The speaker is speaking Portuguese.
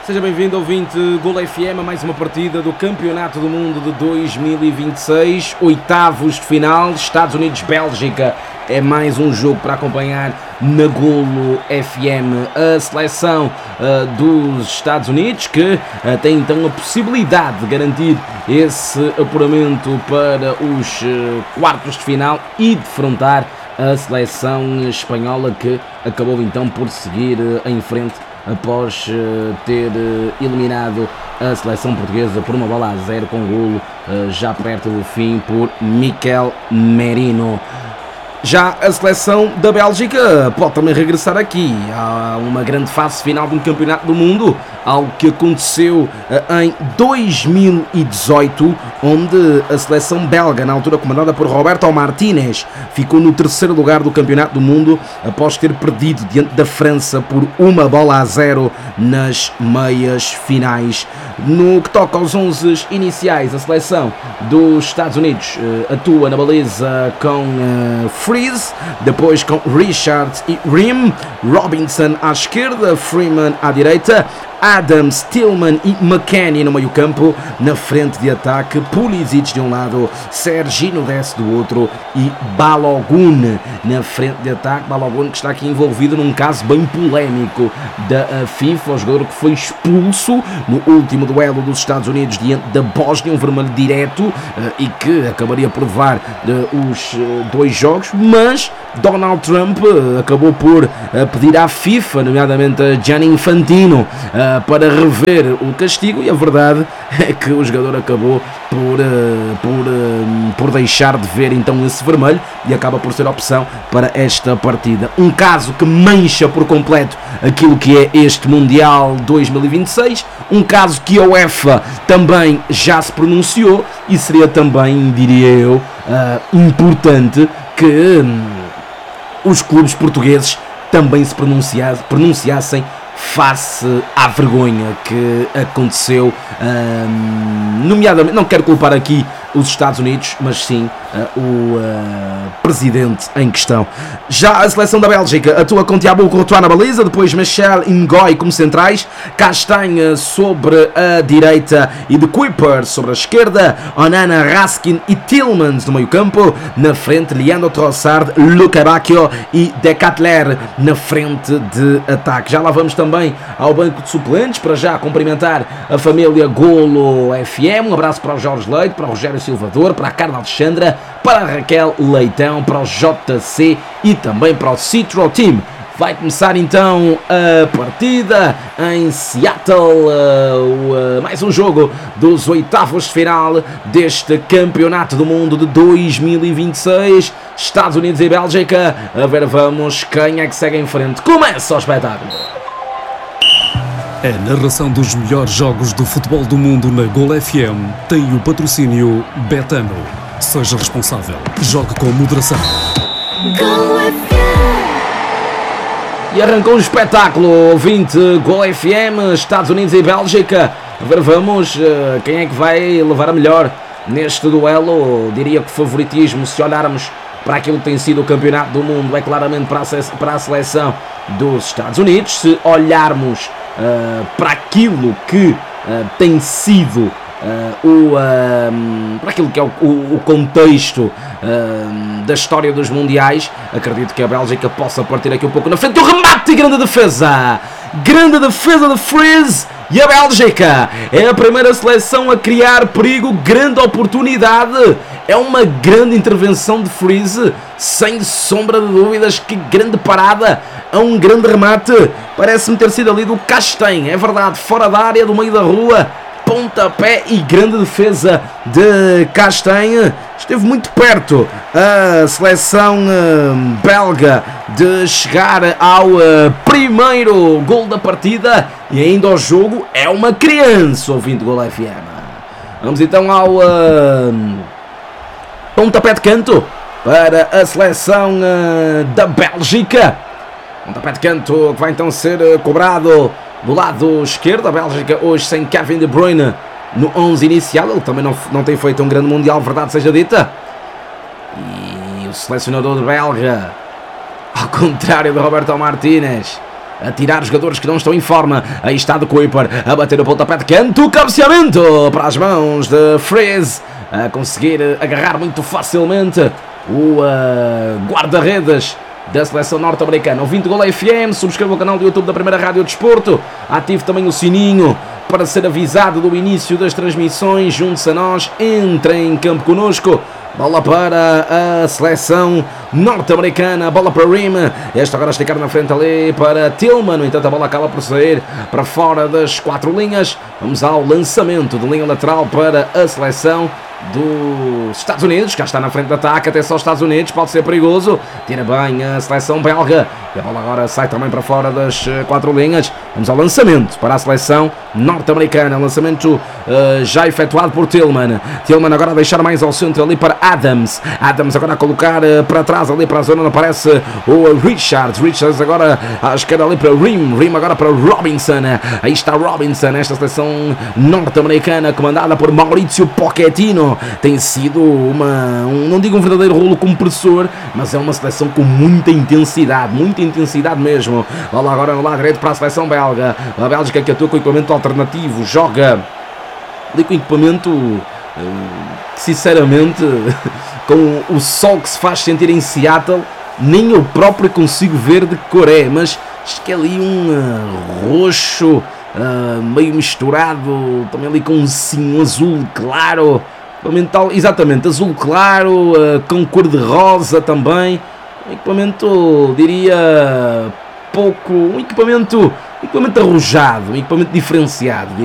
Seja bem-vindo, ouvinte Gol FM, a mais uma partida do Campeonato do Mundo de 2026, oitavos de final, Estados Unidos-Bélgica. É mais um jogo para acompanhar na Golo FM. A seleção dos Estados Unidos que tem então a possibilidade de garantir esse apuramento para os quartos de final e defrontar a seleção espanhola, que acabou então por seguir em frente após ter eliminado a seleção portuguesa por 1-0 com golo já perto do fim por Mikel Merino. Já a seleção da Bélgica pode também regressar aqui a uma grande fase final de um campeonato do mundo, algo que aconteceu em 2018, onde a seleção belga, na altura comandada por Roberto Martínez, ficou no terceiro lugar do campeonato do mundo após ter perdido diante da França por 1-0 nas meias finais. No que toca aos 11 iniciais, a seleção dos Estados Unidos atua na baliza com Freeze, depois com Richards e Rim, Robinson à esquerda, Freeman à direita, Adams, Tillman e McKennie no meio campo. Na frente de ataque, Pulisic de um lado, Serginho Dest do outro e Balogun na frente de ataque. Balogun, que está aqui envolvido num caso bem polémico da FIFA, o jogador que foi expulso no último duelo dos Estados Unidos diante da Bósnia, um vermelho direto, e que acabaria por levar os dois jogos, mas Donald Trump acabou por pedir à FIFA, nomeadamente a Gianni Infantino, para rever o castigo, e a verdade é que o jogador acabou por deixar de ver então esse vermelho e acaba por ser a opção para esta partida. Um caso que mancha por completo aquilo que é este Mundial 2026, um caso que a UEFA também já se pronunciou, e seria também, diria eu, importante que os clubes portugueses também se pronunciassem face à vergonha que aconteceu, nomeadamente, não quero culpar aqui os Estados Unidos, mas sim o presidente em questão. Já a seleção da Bélgica atua com Thiago Courtois na baliza, depois Michel e Ngoy como centrais, Castanha sobre a direita e De Kuyper sobre a esquerda, Onana, Raskin e Tillmans no meio campo, na frente Leandro Trossard, Luca Bacchio e De Ketelaere na frente de ataque. Já lá vamos também ao banco de suplentes, para já cumprimentar a família Golo FM, um abraço para o Jorge Leite, para o Rogério Silvador, para a Carla Alexandra, para a Raquel Leitão, para o JC e também para o Citro Team. Vai começar então a partida em Seattle, mais um jogo dos oitavos de final deste Campeonato do Mundo de 2026, Estados Unidos e Bélgica. A ver, vamos, quem é que segue em frente. Começa o espetáculo. A narração dos melhores jogos do futebol do mundo na Gol FM tem o patrocínio Betano. Seja responsável. Jogue com moderação. Gol FM. E arrancou um espetáculo, ouvinte Gol FM, Estados Unidos e Bélgica. A ver, vamos, quem é que vai levar a melhor neste duelo? Diria que o favoritismo, se olharmos para aquilo que tem sido o Campeonato do Mundo, é claramente para a seleção dos Estados Unidos. Se olharmos para aquilo que tem sido para aquilo que é o contexto da história dos mundiais, acredito que a Bélgica possa partir aqui um pouco na frente. O remate e grande defesa de Freeze, e a Bélgica é a primeira seleção a criar perigo, grande oportunidade, é uma grande intervenção de Freeze, sem sombra de dúvidas. Que grande parada, a um grande remate, parece-me ter sido ali do Castanha, é verdade, fora da área, do meio da rua, pontapé e grande defesa de Castanha. Esteve muito perto a seleção belga de chegar ao primeiro gol da partida, e ainda o jogo é uma criança, ouvindo Gol FM. Vamos então ao pontapé de canto para a seleção da Bélgica. Pontapé de canto que vai então ser cobrado do lado esquerdo. A Bélgica hoje sem Kevin De Bruyne no 11 inicial. Ele também não tem feito um grande mundial, verdade seja dita. E o selecionador belga, ao contrário de Roberto Martínez, a tirar os jogadores que não estão em forma. Aí está de Kuiper a bater o pontapé de canto, o cabeceamento para as mãos de Freeze, a conseguir agarrar muito facilmente o guarda-redes da seleção norte-americana. Ouvinte Gol FM, subscreva o canal do YouTube da Primeira Rádio Desporto, ative também o sininho para ser avisado do início das transmissões. Junte-se a nós, entre em campo connosco. Bola para a seleção norte-americana, bola para Rima. Esta agora a esticar na frente ali para Tillman. No entanto, a bola acaba por sair para fora das 4 linhas. Vamos ao lançamento de linha lateral para a seleção dos Estados Unidos. Já está na frente de ataque, até só os Estados Unidos, pode ser perigoso. Tira bem a seleção belga. E a bola agora sai também para fora das 4 linhas. Vamos ao lançamento para a seleção norte-americana. Lançamento já efetuado por Tillman. Tillman agora a deixar mais ao centro ali para Adams. Adams agora a colocar para trás ali para a zona onde aparece o Richards. Richards agora à esquerda ali para Rim. Rim agora para Robinson. Aí está Robinson. Esta seleção norte-americana comandada por Maurizio Pochettino tem sido não digo um verdadeiro rolo compressor, mas é uma seleção com muita intensidade mesmo. Bola agora no lado direito para a seleção belga. A Bélgica que atua com equipamento alternativo, joga ali com equipamento que sinceramente com o sol que se faz sentir em Seattle, nem eu próprio consigo ver de que cor é, mas acho que é ali um roxo meio misturado também ali com um azul claro, exatamente, azul claro com cor de rosa também. Um equipamento, diria, um equipamento arrojado, um equipamento diferenciado, diria.